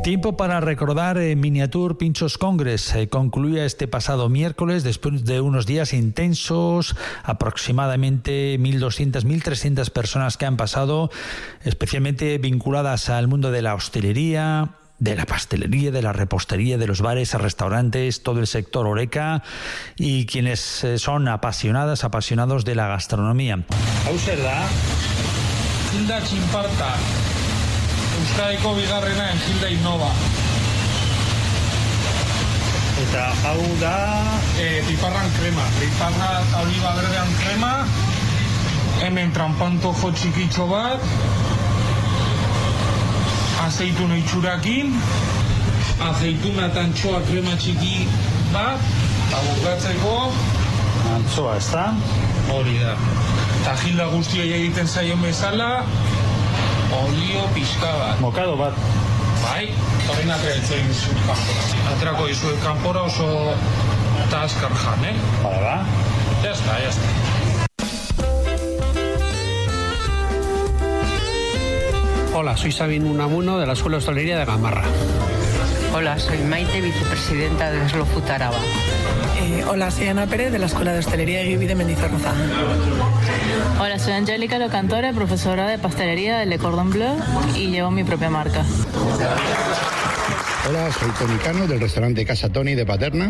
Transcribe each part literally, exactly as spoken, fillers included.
Tiempo para recordar eh, Miniatur Pinchos Congress. Eh, concluía este pasado miércoles después de unos días intensos, aproximadamente mil doscientas, mil trescientas personas que han pasado, especialmente vinculadas al mundo de la hostelería, de la pastelería, de la repostería, de los bares, restaurantes, todo el sector horeca y quienes eh, son apasionadas, apasionados de la gastronomía. Hau zer da? Hilda Txinparta. Euskadiko bigarrena en Hilda Innova. Eta hau da eh, piparran krema. Piparra eta oliva berdean krema. Hemen trampantojo txikitxo bat. Azeituna itxurakin. Azeituna eta antxoa krema txiki bat. Eta bukatzeko antxoa, ez da? Hori da. Eta Hilda guztia egiten zaion bezala. Olio pixka bat. Mokado bat. Bai, horren atreatzen izuen kanpora. Atrako izuen kanpora oso eta azkar jan, eh? Bada, ba? Ya está, ya está. Hola, soy Sabin Unamuno de la Escuela de Hostelería de Gamarra. Hola, soy Maite, vicepresidenta de Slofood Araba. Eh, hola, soy Ana Pérez de la Escuela de Hostelería de Gibi de Mendizorroza. Hola, soy Angélica Locantore, profesora de pastelería de Le Cordon Bleu y llevo mi propia marca. Hola, soy Toni Cano del restaurante Casa Toni de Paterna.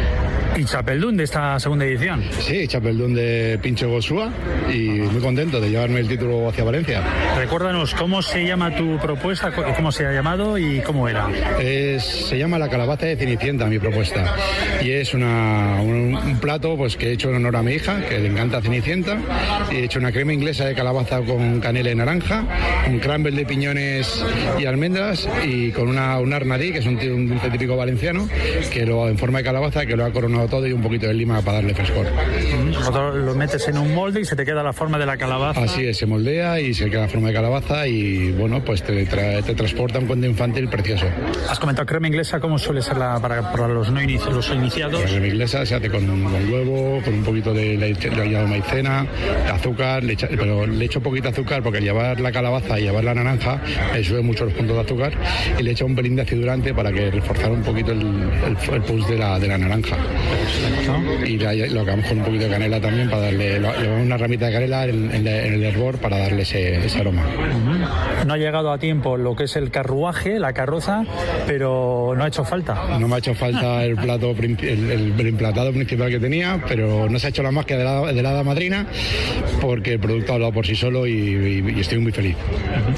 ¿Y Chapeldún de esta segunda edición? Sí, Chapeldún de Pincho Gosúa y muy contento de llevarme el título hacia Valencia. Recuérdanos, ¿cómo se llama tu propuesta? ¿Cómo se ha llamado y cómo era? Es, se llama la calabaza de Cenicienta, mi propuesta. Y es una, un, un plato pues, que he hecho en honor a mi hija, que le encanta Cenicienta. Y he hecho una crema inglesa de calabaza con canela y naranja, un crumble de piñones y almendras y con una, un arnadí, que es un, un dulce típico valenciano, que lo en forma de calabaza, que lo ha coronado todo y un poquito de lima para darle frescor. Mm, lo metes en un molde y se te queda la forma de la calabaza. Así es, se moldea y se queda la forma de calabaza y bueno, pues te, tra te transporta un cuento infantil precioso. Has comentado crema inglesa, ¿cómo suele ser la, para, para los no inici los iniciados? La crema inglesa se hace con, con huevo, con un poquito de leche de maicena, de azúcar, le echa, pero le echo poquito azúcar porque al llevar la calabaza y llevar la naranja le sube mucho los puntos de azúcar y le echo un pelín de acidulante para que reforzar un poquito el, el, el punch de la, de la naranja. ¿No? Y lo acabamos con un poquito de canela también para darle lo, una ramita de canela en, en, en el hervor para darle ese, ese aroma. Uh-huh. No ha llegado a tiempo lo que es el carruaje, la carroza, pero no ha hecho falta. No me ha hecho falta el plato el, el, el emplatado principal que tenía, pero no se ha hecho la magia de la, de la hada madrina porque el producto ha hablado por sí solo y, y, y estoy muy feliz. Uh-huh.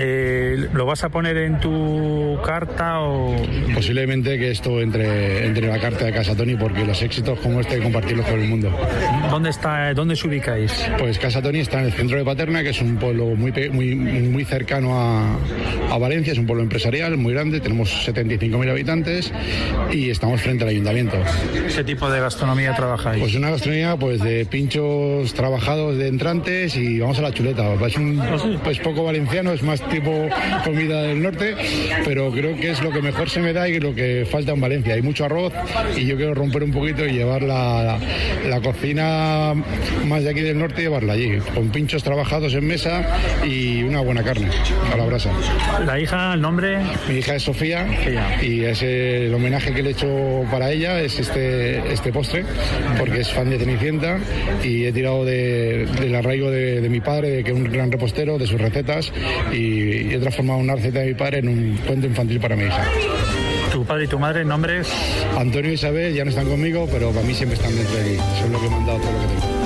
eh, ¿Lo vas a poner en tu carta o...? Posiblemente que esto entre, entre la carta de Casa Toni porque los éxitos como este hay que compartirlos con el mundo. ¿Dónde está, dónde os ubicáis? Pues Casa Toni está en el centro de Paterna, que es un pueblo muy, muy, muy cercano a, a Valencia, es un pueblo empresarial muy grande, tenemos setenta y cinco mil habitantes y estamos frente al ayuntamiento. ¿Qué tipo de gastronomía trabajáis? Pues una gastronomía pues de pinchos trabajados de entrantes y vamos a la chuleta. Es un, pues poco valenciano, es más tipo comida del norte, pero creo que es lo que mejor se me da y lo que falta en Valencia. Hay mucho arroz y yo quiero romper un poquito y llevar la, la, la cocina más de aquí del norte y llevarla allí, con pinchos trabajados en mesa y una buena carne a la brasa. ¿La hija, el nombre? Mi hija es Sofía y es el homenaje que le he hecho para ella es este, este postre, porque es fan de Cenicienta y he tirado de, del arraigo de, de mi padre, de que es un gran repostero, de sus recetas y, y he transformado una receta de mi padre en un cuento infantil para mi hija. ¿Tu padre y tu madre, nombres? Antonio y Isabel ya no están conmigo, pero para mí siempre están dentro de aquí. Son lo que me han dado todo lo que tengo.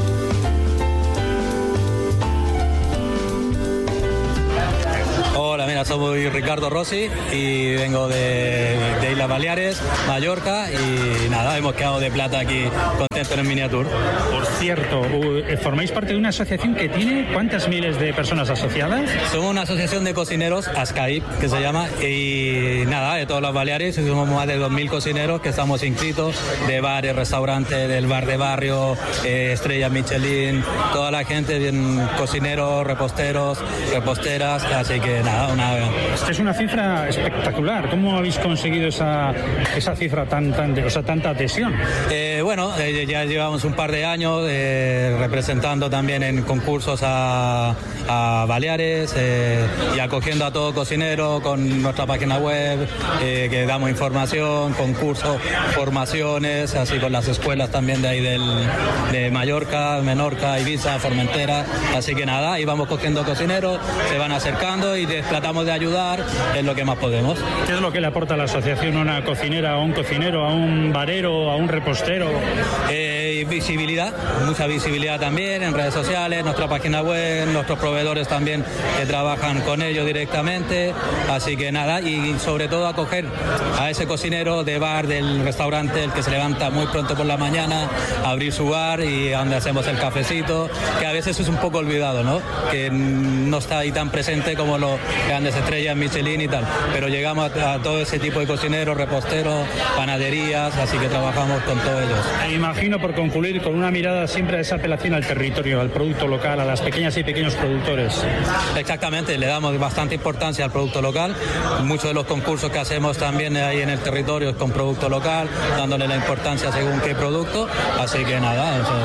Hola, mira, soy Ricardo Rossi y vengo de, de Islas Baleares, Mallorca y nada, hemos quedado de plata aquí contentos en el Miniatur. Por cierto, formáis parte de una asociación que tiene ¿cuántas miles de personas asociadas? Somos una asociación de cocineros, ASCAIP, que se llama, y nada, de todas las Baleares, y somos más de dos mil cocineros que estamos inscritos de bares, restaurantes, del bar de barrio, eh, estrellas Michelin, toda la gente, bien, cocineros, reposteros, reposteras, así que nada, una nada. Es que es una cifra espectacular. ¿Cómo habéis conseguido esa, esa cifra tan, tan de, o sea, tanta adhesión? Eh, bueno, eh, ya llevamos un par de años eh, representando también en concursos a, a Baleares eh, y acogiendo a todo cocinero con nuestra página web, eh, que damos información, concursos, formaciones, así con las escuelas también de ahí del, de Mallorca, Menorca, Ibiza, Formentera. Así que nada, ahí vamos cogiendo cocineros, se van acercando y tratamos de ayudar en lo que más podemos. ¿Qué es lo que le aporta a la asociación a una cocinera, a un cocinero, a un barero, a un repostero? Eh, visibilidad, mucha visibilidad también en redes sociales, nuestra página web, nuestros proveedores también que trabajan con ellos directamente. Así que nada, y sobre todo acoger a ese cocinero de bar, del restaurante, el que se levanta muy pronto por la mañana, abrir su bar y donde hacemos el cafecito, que a veces es un poco olvidado, ¿no? Que no está ahí tan presente como los grandes estrellas Michelin y tal, pero llegamos a, a todo ese tipo de cocineros, reposteros, panaderías, así que trabajamos con todos ellos. Me imagino, por concluir, con una mirada siempre a esa apelación al territorio, al producto local, a las pequeñas y pequeños productores. Exactamente, le damos bastante importancia al producto local. Muchos de los concursos que hacemos también ahí en el territorio es con producto local, dándole la importancia según qué producto, así que nada, eso...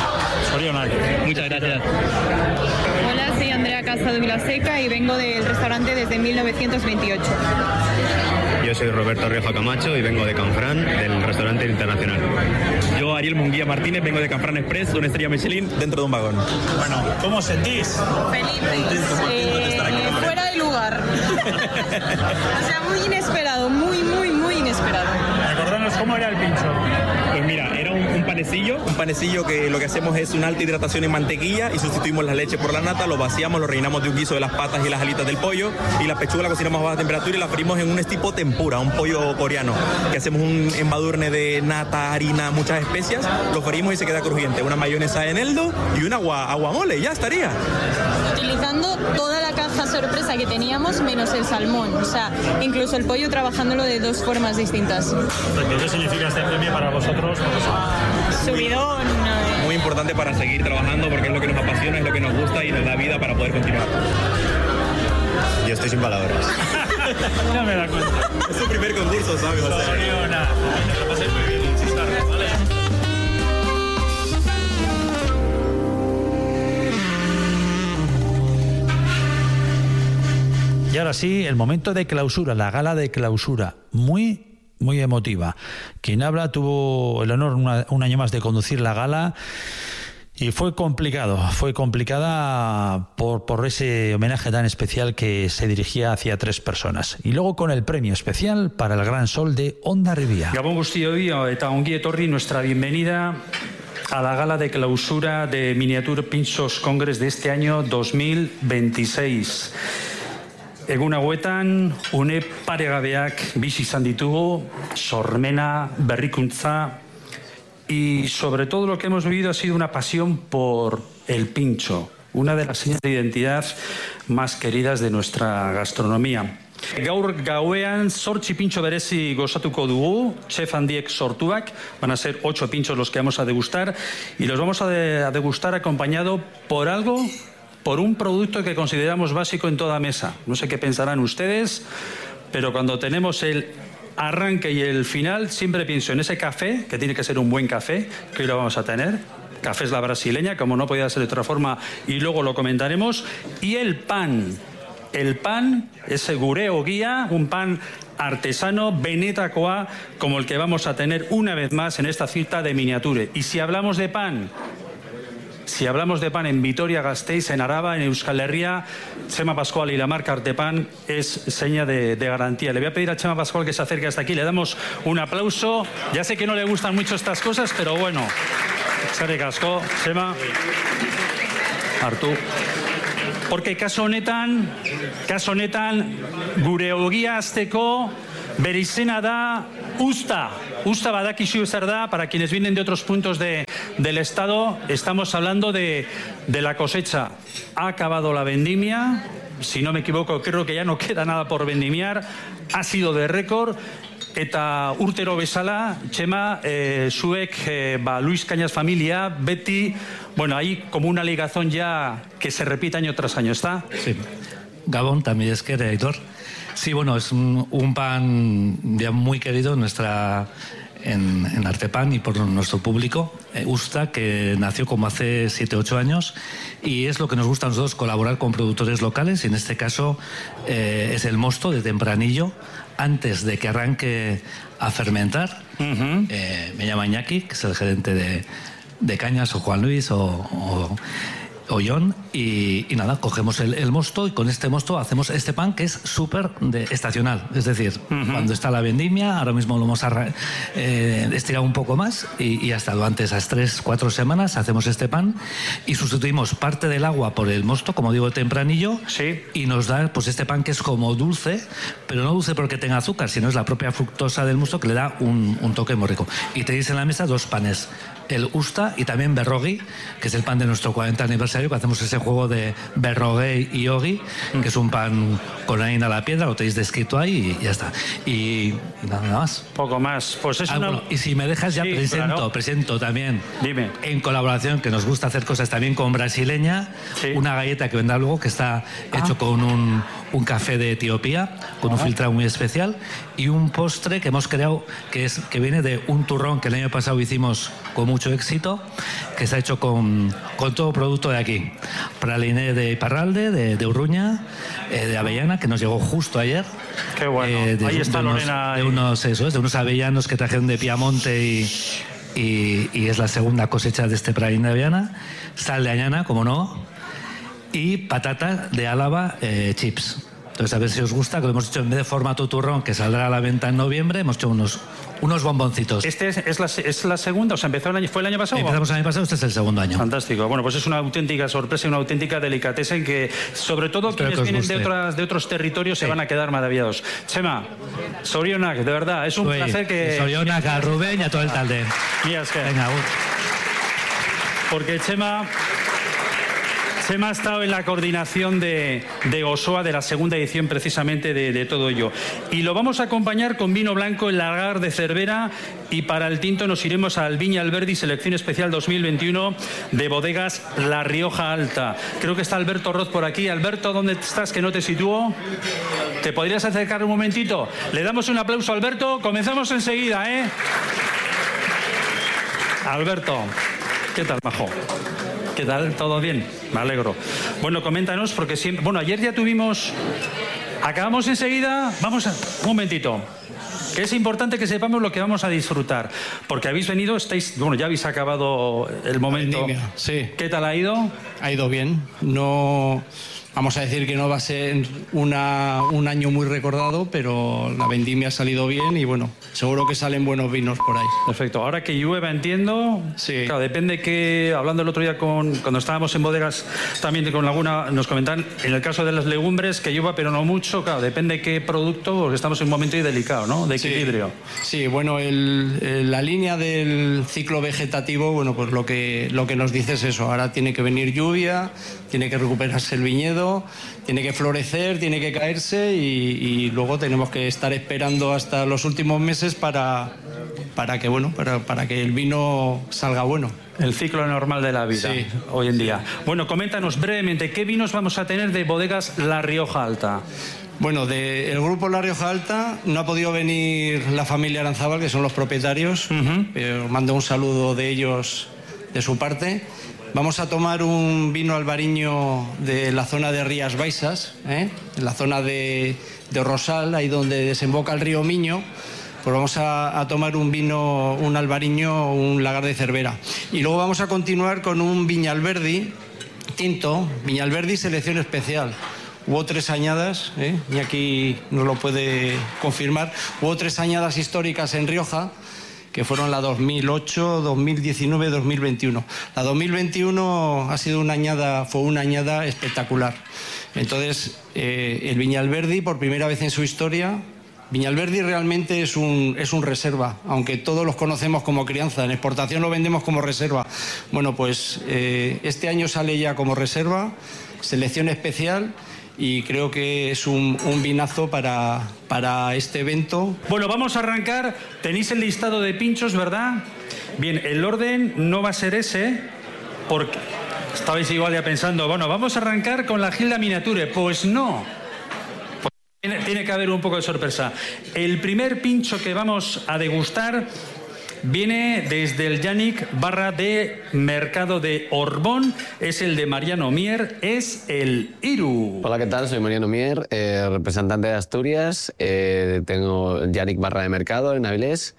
Muchas gracias. Hola, soy Andrea Casa de Vilaseca y vengo del restaurante desde mil novecientos veintiocho. Yo soy Roberto Rioja Camacho y vengo de Canfrán, del restaurante internacional. Yo, Ariel Munguía Martínez, vengo de Canfrán Express, una estrella Michelin dentro de un vagón. Bueno, ¿cómo os sentís? Felices. Eh, fuera de lugar. O sea, muy inesperado, muy, muy, muy inesperado. Recordanos cómo era el pincho. Pues mira, era un, un panecillo, un panecillo que lo que hacemos es una alta hidratación en mantequilla y sustituimos la leche por la nata, lo vaciamos, lo rellenamos de un guiso de las patas y las alitas del pollo y la pechuga la cocinamos a baja temperatura y la freímos en un tipo tempura, un pollo coreano, que hacemos un embadurne de nata, harina, muchas especias, lo freímos y se queda crujiente, una mayonesa de eneldo y un agua, aguamole, ya estaría. Utilizando toda la caja sorpresa que teníamos menos el salmón, o sea, incluso el pollo trabajándolo de dos formas distintas. ¿Qué significa este premio para vosotros? Subidón. Muy importante para seguir trabajando porque es lo que nos apasiona, es lo que nos gusta y nos da vida para poder continuar. Yo estoy sin palabras. No me da cuenta. Es su primer concurso, ¿sabes? O sea, lo pasé muy bien, muchísimas gracias, ¿vale? Y ahora sí, el momento de clausura, la gala de clausura, muy, muy emotiva. Quien habla tuvo el honor una, un año más de conducir la gala y fue complicado, fue complicada por, por ese homenaje tan especial que se dirigía hacia tres personas. Y luego con el premio especial para el Gran Sol de Hondarribia. Gabon guztioi eta ongi etorri, nuestra bienvenida a la gala de clausura de Miniature Pinchos Congress de este año dos mil veintiséis. Egun hauetan, une paregabeak bizi izan ditugu, sormena, berrikuntza, y sobre todo lo que hemos vivido ha sido una pasión por el pincho, una de las señas de identidad más queridas de nuestra gastronomía. Gaur gauean zortzi pintxo berezi gozatuko dugu, chef handiek sortuak, van a ser ocho pinchos los que vamos a degustar, y los vamos a, de, a degustar acompañado por algo, por un producto que consideramos básico en toda mesa. No sé qué pensarán ustedes, pero cuando tenemos el arranque y el final, siempre pienso en ese café, que tiene que ser un buen café, que hoy lo vamos a tener. Café es la brasileña, como no podía ser de otra forma, y luego lo comentaremos. Y el pan. El pan, ese gureo guía, un pan artesano, benetakoa, como el que vamos a tener una vez más en esta cita de Miniature. Y si hablamos de pan... Si hablamos de pan en Vitoria-Gasteiz, en Araba, en Euskal Herria, Chema Pascual y la marca Artepan es seña de, de garantía. Le voy a pedir a Chema Pascual que se acerque hasta aquí. Le damos un aplauso. Ya sé que no le gustan mucho estas cosas, pero bueno. Eskerrik asko, Chema. Hartu. Porque kasu honetan, kasu honetan, gure ogia azteko bere izena da Usta. Usta badakizu zer da, para quienes vienen de otros puntos de, del estado, estamos hablando de, de la cosecha. Ha acabado la vendimia, si no me equivoco, creo que ya no queda nada por vendimiar, ha sido de récord, eta urtero bezala, Chema, eh, zuek, eh, ba, Luis Cañas familia, beti, bueno, hay como una ligazón ya que se repite año tras año, ¿está? Sí. Gabón, también es que editor. Sí, bueno, es un, un pan ya muy querido en nuestra... En, en Artepan y por nuestro público, eh, Usta, que nació como hace siete u ocho años, y es lo que nos gusta a nosotros, colaborar con productores locales, y en este caso eh, es el mosto de tempranillo, antes de que arranque a fermentar. Uh-huh. eh, me llama Iñaki, que es el gerente de, de Cañas, o Juan Luis, o... o o John, y, y nada, cogemos el, el mosto y con este mosto hacemos este pan que es súper estacional, es decir, uh-huh. cuando está la vendimia, ahora mismo lo hemos arra- eh, estirado un poco más y, y hasta durante esas tres, cuatro semanas hacemos este pan y sustituimos parte del agua por el mosto, como digo, tempranillo, sí. y nos da pues este pan que es como dulce, pero no dulce porque tenga azúcar, sino es la propia fructosa del mosto que le da un, un toque muy rico. Y tenéis en la mesa dos panes, el Usta y también Berrogi, que es el pan de nuestro cuarenta aniversario, que hacemos ese juego de Berroguey y Yogi, mm. que es un pan con harina a la piedra, lo tenéis descrito ahí y ya está. Y, y nada más. Poco más. Pues es ah, una... bueno, y si me dejas ya sí, presento, claro. presento también. Dime. En colaboración, que nos gusta hacer cosas también con Brasileña, sí. una galleta que vendrá luego, que está ah. hecho con un, un café de Etiopía, con ah. un filtrado muy especial, y un postre que hemos creado, que, es, que viene de un turrón que el año pasado hicimos con mucho éxito, que está hecho con, con todo producto de aquí. Praliné de Iparralde, de, de Urruña, eh, de avellana, que nos llegó justo ayer. Qué bueno. Eh, de, Ahí está de unos, Lorena. De unos, eso es, de unos avellanos que trajeron de Piamonte y, y, y es la segunda cosecha de este praliné de avellana. Sal de añana, como no, y patata de Álava, eh, chips. Entonces, a ver si os gusta, que lo hemos hecho en vez de formato turrón, que saldrá a la venta en noviembre, hemos hecho unos, unos bomboncitos. ¿Este es, es, la, es la segunda? O sea, ¿empezó el año, ¿fue el año pasado? Empezamos el año pasado, este es el segundo año. Fantástico. Bueno, pues es una auténtica sorpresa y una auténtica delicatessen que, sobre todo, espero quienes vienen de, otras, de otros territorios sí. se van a quedar maravillados. Chema, sorionak, de verdad, es un Uy, placer que... Sorionak a Rubén y a todo el talde. Mira, es que... Venga, uy. Porque Chema... Chema ha estado en la coordinación de, de Gozoa, de la segunda edición precisamente de, de todo ello. Y lo vamos a acompañar con vino blanco, el Lagar de Cervera, y para el tinto nos iremos al Viña Alberdi, selección especial dos mil veintiuno de bodegas La Rioja Alta. Creo que está Alberto Roz por aquí. Alberto, ¿dónde estás? Que no te sitúo. ¿Te podrías acercar un momentito? Le damos un aplauso a Alberto. Comenzamos enseguida, ¿eh? Alberto, ¿qué tal, majo? ¿Qué tal? ¿Todo bien? Me alegro. Bueno, coméntanos, porque siempre... Bueno, ayer ya tuvimos... Acabamos enseguida... Vamos a... Un momentito. Que es importante que sepamos lo que vamos a disfrutar. Porque habéis venido, estáis... Bueno, ya habéis acabado el momento. Vendimia, sí. ¿Qué tal ha ido? Ha ido bien. No... Vamos a decir que no va a ser una, un año muy recordado, pero la vendimia ha salido bien y bueno, seguro que salen buenos vinos por ahí. Perfecto. Ahora que llueva, entiendo. Sí. Claro, depende que, hablando el otro día con, cuando estábamos en bodegas también con Laguna, nos comentan, en el caso de las legumbres, que llueva pero no mucho, claro, depende qué producto, porque estamos en un momento delicado, ¿no? De equilibrio. Sí, sí, bueno, el, el, la línea del ciclo vegetativo, bueno, pues lo que, lo que nos dice es eso. Ahora tiene que venir lluvia, tiene que recuperarse el viñedo, tiene que florecer, tiene que caerse y, y luego tenemos que estar esperando hasta los últimos meses para, para que bueno, para, para que el vino salga bueno. El ciclo normal de la vida, sí, hoy en día. Bueno, coméntanos brevemente, ¿qué vinos vamos a tener de bodegas La Rioja Alta? Bueno, del grupo La Rioja Alta no ha podido venir la familia Aranzábal, que son los propietarios, uh-huh. pero mando un saludo de ellos, de su parte. Vamos a tomar un vino albariño de la zona de Rías Baixas, ¿eh? en la zona de, de Rosal, ahí donde desemboca el río Miño. Pues vamos a, a tomar un vino, un albariño, un Lagar de Cervera. Y luego vamos a continuar con un Viñalberdi tinto, Viñalberdi selección especial. Hubo tres añadas, ¿eh? y aquí nos lo puede confirmar, hubo tres añadas históricas en Rioja, que fueron la dos mil ocho, dos mil diecinueve, dos mil veintiuno. La dos mil veintiuno ha sido una añada, fue una añada espectacular. Entonces, eh, el Viñalberdi, por primera vez en su historia, Viñalberdi realmente es un, es un reserva, aunque todos los conocemos como crianza. En exportación lo vendemos como reserva. Bueno, pues eh, este año sale ya como reserva, selección especial. Y creo que es un, un vinazo para, para este evento. Bueno, vamos a arrancar. Tenéis el listado de pinchos, ¿verdad? Bien, el orden no va a ser ese, porque... Estabais igual ya pensando, bueno, vamos a arrancar con la Gilda Miniature. Pues no. Pues tiene, tiene que haber un poco de sorpresa. El primer pincho que vamos a degustar viene desde el Yannick Barra de Mercado de Orbón. Es el de Mariano Mier, es el Iru. Hola, ¿qué tal? Soy Mariano Mier, eh, representante de Asturias. Eh, tengo Yannick Barra de Mercado en Avilés.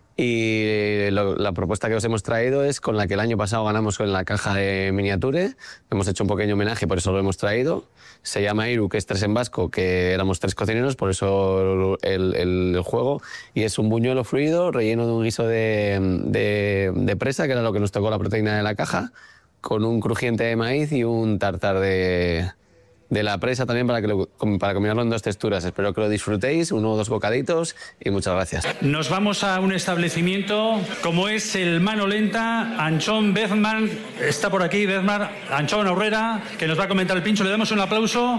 Y lo, la propuesta que os hemos traído es con la que el año pasado ganamos con la caja de Miniature. Hemos hecho un pequeño homenaje, por eso lo hemos traído. Se llama Iru, que es tres en vasco, que éramos tres cocineros, por eso el, el, el juego. Y es un buñuelo fluido relleno de un guiso de, de, de presa, que era lo que nos tocó la proteína de la caja, con un crujiente de maíz y un tartar de... de la presa también para, que lo, para combinarlo en dos texturas. Espero que lo disfrutéis, uno o dos bocaditos y muchas gracias. Nos vamos a un establecimiento como es el Mano Lenta. Anchón Bezman está por aquí. Bezman, Anchón Aurrera, que nos va a comentar el pincho. Le damos un aplauso.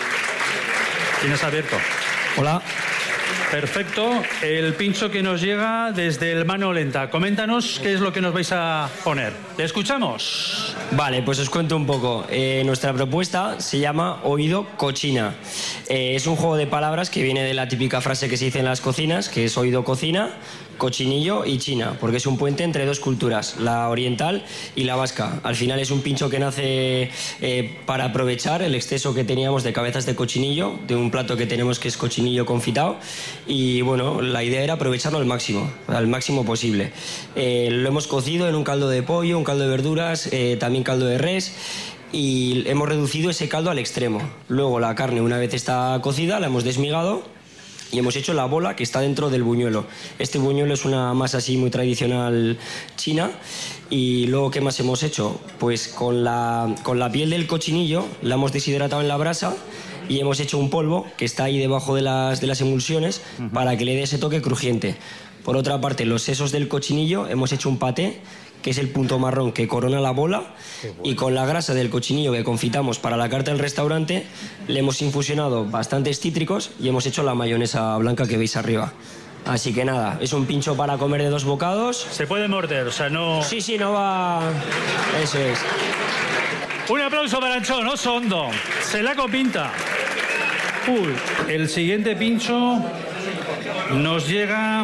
¿Tienes abierto? Hola. Perfecto. El pincho que nos llega desde el Mano Lenta. Coméntanos qué es lo que nos vais a poner. ¿Le escuchamos? Vale, pues os cuento un poco. Eh, nuestra propuesta se llama Oído Cochina. Eh, es un juego de palabras que viene de la típica frase que se dice en las cocinas, que es oído cocina, cochinillo y China, porque es un puente entre dos culturas, la oriental y la vasca. Al final es un pincho que nace eh, para aprovechar el exceso que teníamos de cabezas de cochinillo, de un plato que tenemos que es cochinillo confitado, y bueno, la idea era aprovecharlo al máximo, al máximo posible. Eh, lo hemos cocido en un caldo de pollo, un caldo de verduras, eh, también caldo de res, y hemos reducido ese caldo al extremo. Luego la carne, una vez está cocida, la hemos desmigado y hemos hecho la bola que está dentro del buñuelo. Este buñuelo es una masa así muy tradicional china. Y luego, ¿qué más hemos hecho? Pues con la, con la piel del cochinillo la hemos deshidratado en la brasa y hemos hecho un polvo que está ahí debajo de las, de las emulsiones uh-huh. para que le dé ese toque crujiente. Por otra parte, los sesos del cochinillo hemos hecho un paté, que es el punto marrón que corona la bola, bueno. Y con la grasa del cochinillo que confitamos para la carta del restaurante le hemos infusionado bastantes cítricos y hemos hecho la mayonesa blanca que veis arriba. Así que nada, es un pincho para comer de dos bocados. Se puede morder, o sea, no... Sí, sí, no va... Eso es. Un aplauso para Anchón, oso hondo. Se la copinta. Uy, el siguiente pincho nos llega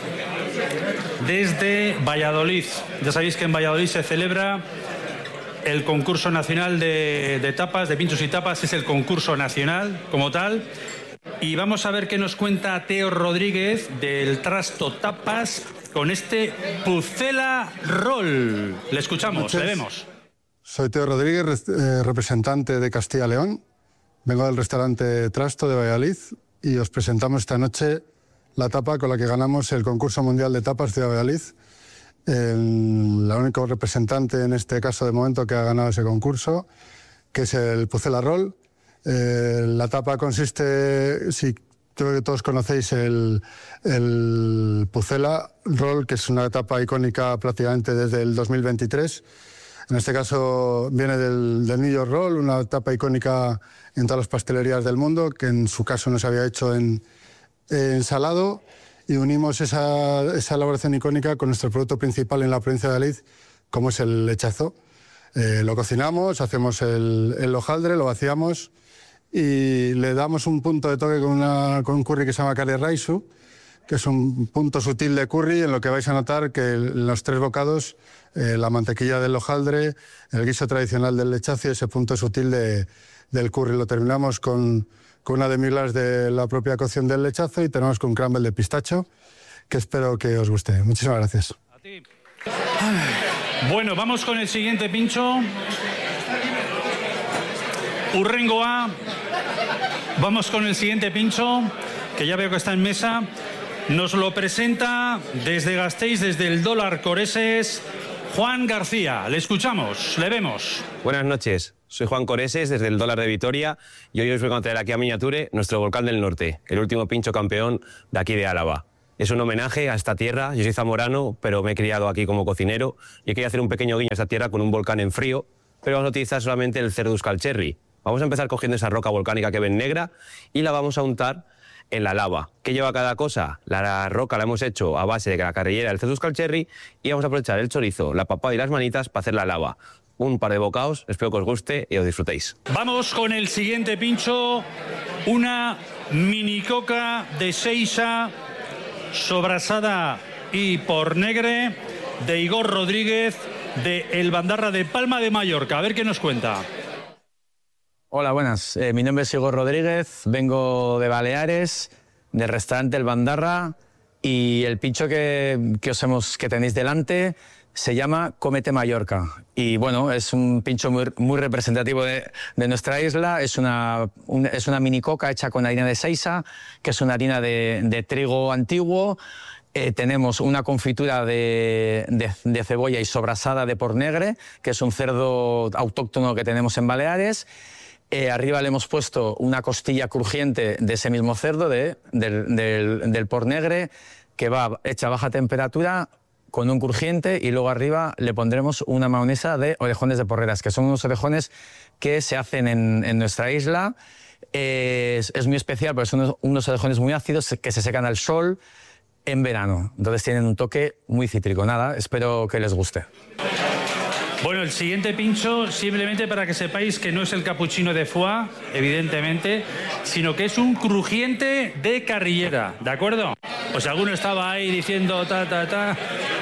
desde Valladolid. Ya sabéis que en Valladolid se celebra el concurso nacional de, de tapas, de pinchos y tapas. Es el concurso nacional como tal. Y vamos a ver qué nos cuenta Teo Rodríguez del Trasto Tapas con este Pucela Roll. Le escuchamos, le vemos. Soy Teo Rodríguez, eh, representante de Castilla y León. Vengo del restaurante Trasto de Valladolid y os presentamos esta noche la tapa con la que ganamos el concurso mundial de tapas de Valladolid. El, la único representante en este caso de momento que ha ganado ese concurso, que es el Pucela Roll. Eh, la tapa consiste, si creo que todos conocéis el, el Pucela Roll, que es una tapa icónica prácticamente desde el dos mil veintitrés. En este caso viene del, del New York Roll, una tapa icónica en todas las pastelerías del mundo, que en su caso no se había hecho en, en salado, y unimos esa, esa elaboración icónica con nuestro producto principal en la provincia de Valladolid, como es el lechazo. Eh, lo cocinamos, hacemos el, el hojaldre, lo vaciamos y le damos un punto de toque con, una, con un curry que se llama curry raisu, que es un punto sutil de curry en lo que vais a notar que en los tres bocados eh, la mantequilla del hojaldre, el guiso tradicional del lechazo y ese punto sutil de, del curry. Lo terminamos con, con una demi-glace de la propia cocción del lechazo y terminamos con un crumble de pistacho, que espero que os guste. Muchísimas gracias. A ti. Bueno, vamos con el siguiente pincho. Urrengoa. Vamos con el siguiente pincho, que ya veo que está en mesa. Nos lo presenta desde Gasteiz, desde el Dólar Coreses, Juan García. Le escuchamos, le vemos. Buenas noches, soy Juan Coreses desde el Dólar de Vitoria y hoy os voy a contar aquí a Miniature nuestro volcán del norte, el último pincho campeón de aquí de Álava. Es un homenaje a esta tierra. Yo soy zamorano, pero me he criado aquí como cocinero y quería hacer un pequeño guiño a esta tierra con un volcán en frío, pero vamos a utilizar solamente el Cerduscal Cherry. Vamos a empezar cogiendo esa roca volcánica que ven negra y la vamos a untar en la lava. ¿Qué lleva cada cosa? La roca la hemos hecho a base de la carrillera del Cerduscal Cherry y vamos a aprovechar el chorizo, la papada y las manitas para hacer la lava. un par de bocaos, espero que os guste y os disfrutéis. Vamos con el siguiente pincho, una mini coca de Seixa, sobrasada y por negre, de Igor Rodríguez, de El Bandarra de Palma de Mallorca. A ver qué nos cuenta. Hola, buenas. Eh, mi nombre es Igor Rodríguez, vengo de Baleares, del restaurante El Bandarra, y el pincho que, que, os hemos, que tenéis delante se llama Cómete Mallorca. Y bueno, es un pincho muy, muy representativo de, de nuestra isla. Es una, un, es una mini coca hecha con harina de Seixa, que es una harina de, de trigo antiguo. Eh, tenemos una confitura de, de, de cebolla y sobrasada de porc negre, que es un cerdo autóctono que tenemos en Baleares. Eh, arriba le hemos puesto una costilla crujiente de ese mismo cerdo, de, del, del, del porc negre, que va hecha a baja temperatura con un crujiente, y luego arriba le pondremos una mayonesa de orejones de porreras, que son unos orejones que se hacen en, en nuestra isla. Eh, es, es muy especial porque son unos, unos orejones muy ácidos que se secan al sol en verano. Entonces tienen un toque muy cítrico. Nada, espero que les guste. Bueno, el siguiente pincho, simplemente para que sepáis que no es el cappuccino de foie, evidentemente, sino que es un crujiente de carrillera, ¿de acuerdo? Pues alguno estaba ahí diciendo ta, ta, ta.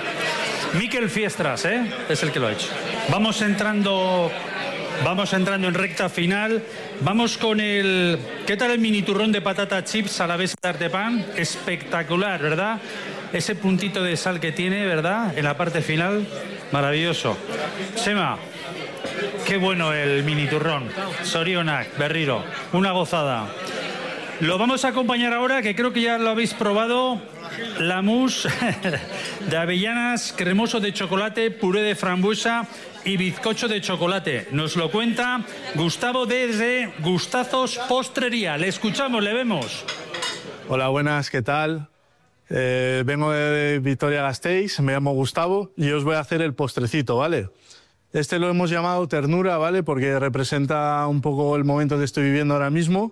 Miquel Fiestras, ¿eh? Es el que lo ha hecho. Vamos entrando, vamos entrando en recta final. Vamos con el... ¿Qué tal el mini turrón de patata chips a la vez de Artepan? Espectacular, ¿verdad? Ese puntito de sal que tiene, ¿verdad? En la parte final, maravilloso. Sema, qué bueno el mini turrón. Sorionak, Berriro, una gozada. Lo vamos a acompañar ahora, que creo que ya lo habéis probado, la mousse de avellanas, cremoso de chocolate, puré de frambuesa y bizcocho de chocolate. Nos lo cuenta Gustavo desde Gustazos Postrería. Le escuchamos, le vemos. Hola, buenas, ¿qué tal? Eh, vengo de Vitoria-Gasteiz, me llamo Gustavo y os voy a hacer el postrecito, ¿vale? Este lo hemos llamado ternura, ¿vale? Porque representa un poco el momento que estoy viviendo ahora mismo,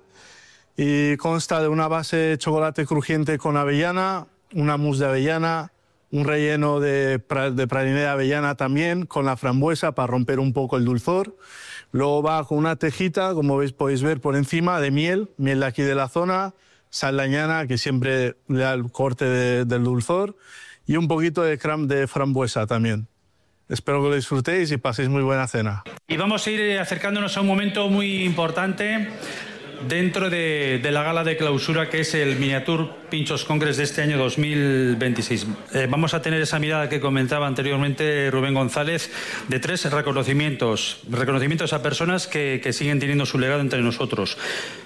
y consta de una base de chocolate crujiente con avellana, una mousse de avellana, un relleno de, pra de praliné de avellana también, con la frambuesa para romper un poco el dulzor. Luego va con una tejita, como veis, podéis ver por encima, de miel, miel de aquí de la zona, sal de añana, que siempre le da el corte de, del dulzor, y un poquito de crème de frambuesa también. Espero que lo disfrutéis y paséis muy buena cena. Y vamos a ir acercándonos a un momento muy importante dentro de, de la gala de clausura, que es el Miniature Pinchos Congress de este año dos mil veintiséis. Eh, vamos a tener esa mirada que comentaba anteriormente Rubén González, de tres reconocimientos, reconocimientos a personas que, que siguen teniendo su legado entre nosotros.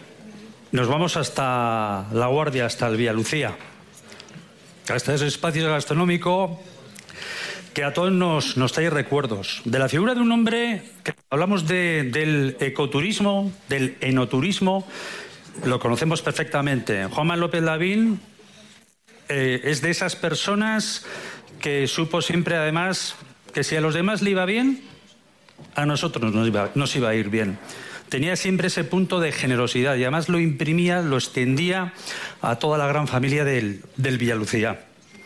Nos vamos hasta La Guardia, hasta el Vía Lucía, hasta ese espacio gastronómico que a todos nos, nos trae recuerdos de la figura de un hombre que hablamos de, del ecoturismo, del enoturismo, lo conocemos perfectamente. Juanma López Lavín eh, es de esas personas que supo siempre, además, que si a los demás le iba bien, a nosotros nos iba, nos iba a ir bien. Tenía siempre ese punto de generosidad y además lo imprimía, lo extendía a toda la gran familia del, del Villalucía.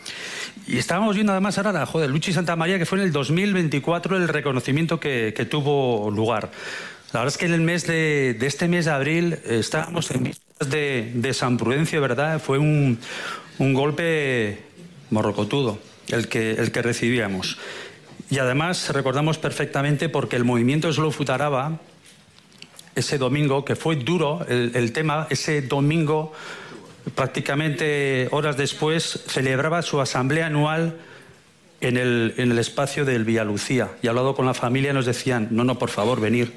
Y estábamos viendo además ahora la joder, Luchi Santa María, que fue en el dos mil veinticuatro el reconocimiento que, que tuvo lugar. La verdad es que en el mes de, de este mes de abril eh, estábamos en vísperas de, de San Prudencio, ¿verdad? Fue un, un golpe morrocotudo el que, el que recibíamos. Y además recordamos perfectamente porque el movimiento Slow Food Araba, ese domingo, que fue duro el, el tema, ese domingo, prácticamente horas después, celebraba su asamblea anual en el, en el espacio del Villalucía. Y hablado con la familia nos decían, no, no, por favor, venir.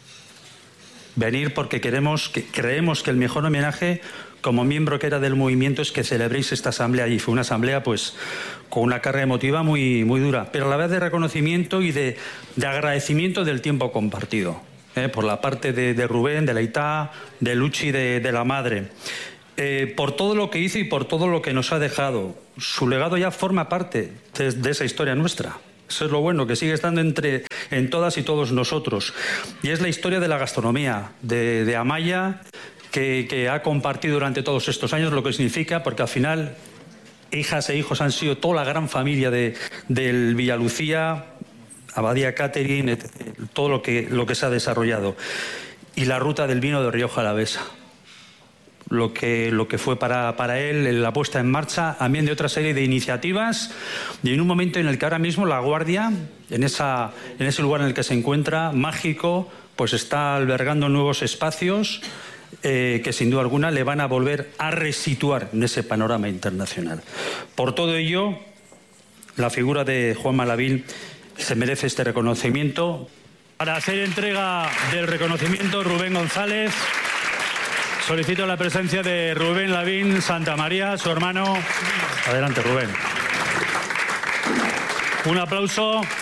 Venir porque queremos, que, creemos que el mejor homenaje, como miembro que era del movimiento, es que celebréis esta asamblea. Y fue una asamblea pues con una carga emotiva muy, muy dura, pero a la vez de reconocimiento y de, de agradecimiento del tiempo compartido. ¿eh? Por la parte de, de Rubén, de la Itá, de Luchi, de, de la madre. Eh, por todo lo que hizo y por todo lo que nos ha dejado. Su legado ya forma parte de, de esa historia nuestra. Eso es lo bueno, que sigue estando entre, en todas y todos nosotros. Y es la historia de la gastronomía, de, de Amaya, que, que ha compartido durante todos estos años lo que significa, porque al final hijas e hijos han sido toda la gran familia de, del Villalucía, Abadía Catering, todo lo que, lo que se ha desarrollado. Y la ruta del vino de Rioja Alavesa. Lo que, lo que fue para, para él la puesta en marcha también de otra serie de iniciativas y en un momento en el que ahora mismo La Guardia, en, esa, en ese lugar en el que se encuentra, mágico, pues está albergando nuevos espacios eh, que sin duda alguna le van a volver a resituar en ese panorama internacional. Por todo ello, la figura de Juanma Lavín se merece este reconocimiento. Para hacer entrega del reconocimiento, Rubén González. Solicito la presencia de Rubén Lavín Santamaría, su hermano. Adelante, Rubén. Un aplauso.